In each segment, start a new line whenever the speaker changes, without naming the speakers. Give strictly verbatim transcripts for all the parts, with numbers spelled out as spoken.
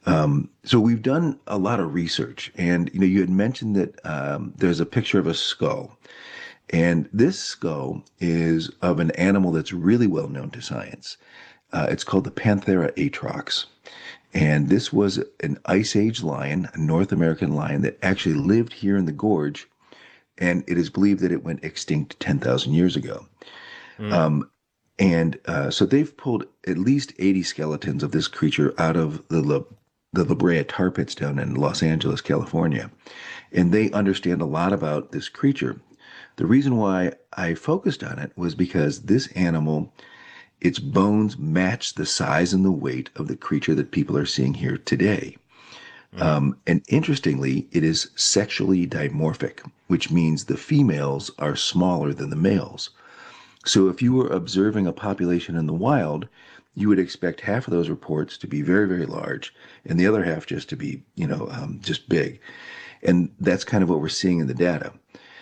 Um, so we've done a lot of research, and you know, you had mentioned that um, there's a picture of a skull, and this skull is of an animal that's really well known to science. Uh, it's called the Panthera atrox, and this was an Ice Age lion, a North American lion that actually lived here in the gorge, and it is believed that it went extinct ten thousand years ago.
Mm.
Um, and uh, so they've pulled at least eighty skeletons of this creature out of the La, the La Brea tar pits down in Los Angeles, California. And they understand a lot about this creature. The reason why I focused on it was because this animal, its bones match the size and the weight of the creature that people are seeing here today.
Mm.
Um, and interestingly, it is sexually dimorphic, which means the females are smaller than the males. So if you were observing a population in the wild, you would expect half of those reports to be very, very large, and the other half just to be, you know, um, just big. And that's kind of what we're seeing in the data.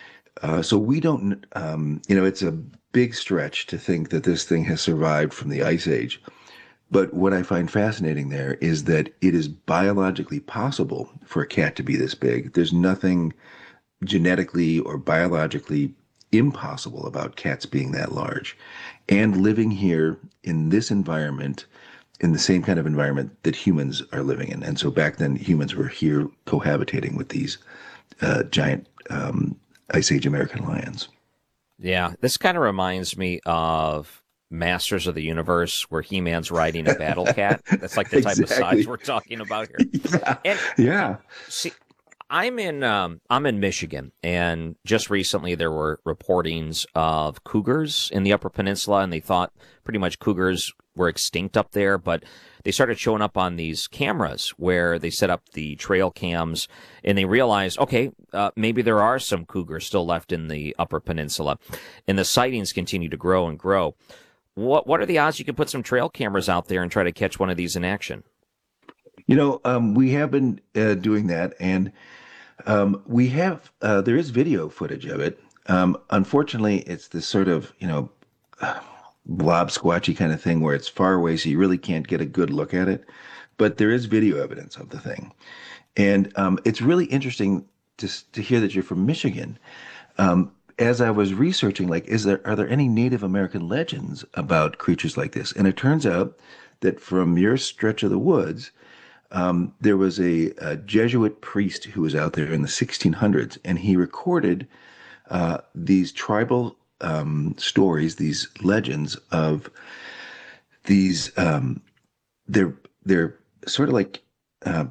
Uh, so we don't, um, you know, it's a big stretch to think that this thing has survived from the Ice Age. But what I find fascinating there is that it is biologically possible for a cat to be this big. There's nothing genetically or biologically impossible about cats being that large and living here in this environment, in the same kind of environment that humans are living in. And so back then, humans were here cohabitating with these uh, giant um, Ice Age American lions.
Yeah, this kind of reminds me of Masters of the Universe, where He-Man's riding a battle cat. That's like the type of
Exactly.
size we're talking about here.
Yeah.
And
Yeah.
see, I'm in um, I'm in Michigan, and just recently there were reportings of cougars in the Upper Peninsula, and they thought pretty much cougars were extinct up there, but they started showing up on these cameras where they set up the trail cams, and they realized, okay, uh, maybe there are some cougars still left in the Upper Peninsula, and the sightings continue to grow and grow. What what are the odds you can put some trail cameras out there and try to catch one of these in action?
You know, um, we have been uh, doing that, and um, we have, uh, there is video footage of it. Um, unfortunately, it's this sort of, you know, blob squatchy kind of thing where it's far away, so you really can't get a good look at it. But there is video evidence of the thing. And um, it's really interesting to, to hear that you're from Michigan. Um, as I was researching, like, is there are there any Native American legends about creatures like this? And it turns out that from your stretch of the woods, um, there was a, a Jesuit priest who was out there in the sixteen hundreds, and he recorded uh, these tribal um, stories, these legends of these. Um, they're they're sort of like uh,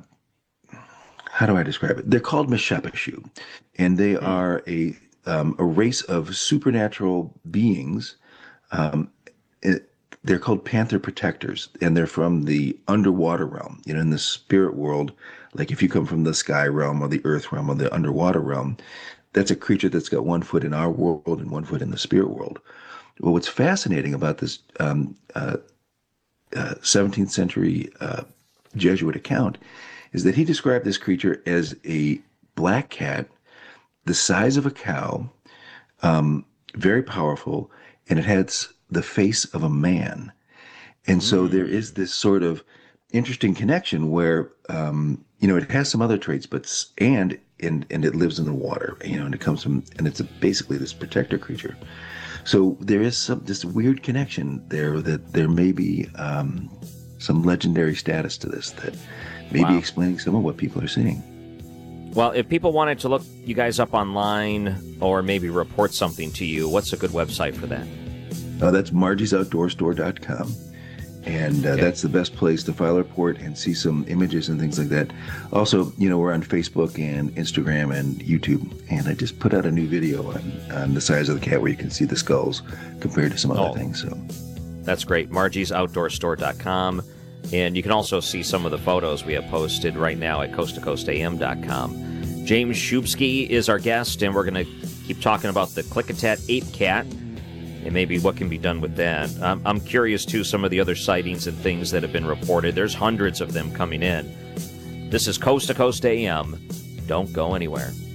how do I describe it? They're called Meshepeshu, and they
Hmm.
are a um, a race of supernatural beings. Um, it, they're called panther protectors, and they're from the underwater realm. You know, in the spirit world, like if you come from the sky realm or the earth realm or the underwater realm, that's a creature that's got one foot in our world and one foot in the spirit world. Well, what's fascinating about this um, uh, uh, seventeenth century uh, Jesuit account is that he described this creature as a black cat the size of a cow, um, very powerful, and it has the face of a man. And so there is
Mm.
this sort of interesting connection where, um, you know, it has some other traits, but and and and it lives in the water, you know, and it comes from, and it's a, basically this protector creature. So there is some this weird connection there that there may be um, some legendary status to this that may be
Wow.
explaining some of what people are seeing.
Well, if people wanted to look you guys up online or maybe report something to you, what's a good website for that?
Uh, that's margies outdoor store dot com. And uh,
Okay.
that's the best place to file a report and see some images and things like that. Also, you know, we're on Facebook and Instagram and YouTube. And I just put out a new video on, on the size of the cat where you can see the skulls compared to some other
Oh,
things. So,
that's great. margies outdoor store dot com. And you can also see some of the photos we have posted right now at coast to coast a m dot com. James Shubsky is our guest, and we're going to keep talking about the Klickitat ape cat and maybe what can be done with that. Um, I'm curious, too, some of the other sightings and things that have been reported. There's hundreds of them coming in. This is Coast to Coast A M. Don't go anywhere.